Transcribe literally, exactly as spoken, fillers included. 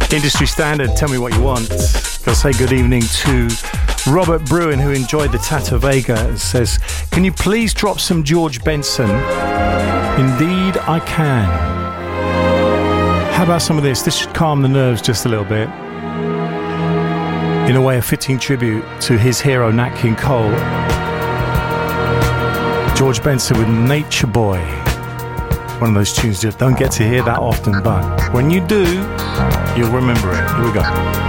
Industry standard, tell me what you want. Gotta say good evening to Robert Bruin, who enjoyed the Tata Vega, and says, can you please drop some George Benson? Indeed I can. How about some of this? This should calm the nerves just a little bit. In a way, a fitting tribute to his hero Nat King Cole. George Benson with Nature Boy. One of those tunes you don't get to hear that often, but when you do, you'll remember it. Here we go.